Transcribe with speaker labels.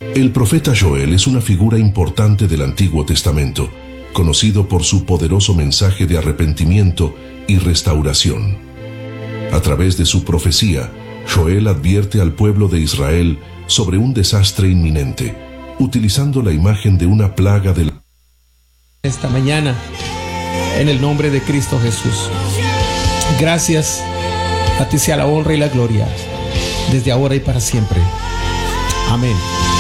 Speaker 1: El profeta Joel es una figura importante del Antiguo Testamento, conocido por su poderoso mensaje de arrepentimiento y restauración. A través de su profecía, Joel advierte al pueblo de Israel sobre un desastre inminente, utilizando la imagen de una plaga del...
Speaker 2: Esta mañana, en el nombre de Cristo Jesús. Gracias, a ti sea la honra y la gloria, desde ahora y para siempre. Amén.